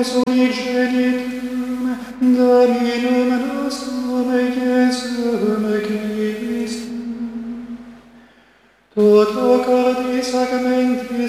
Filius unigenitum, Dominum nostrum Iesum Christum, toto cordis sacramentis